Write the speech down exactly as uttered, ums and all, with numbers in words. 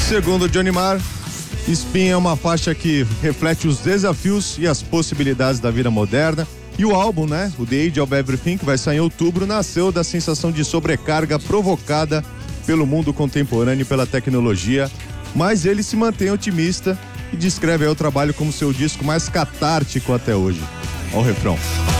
Segundo Johnny Marr, Spin é uma faixa que reflete os desafios e as possibilidades da vida moderna. E o álbum, né, o The Age of Everything, que vai sair em outubro, nasceu da sensação de sobrecarga provocada pelo mundo contemporâneo e pela tecnologia, mas ele se mantém otimista e descreve aí o trabalho como seu disco mais catártico até hoje. Olha o refrão.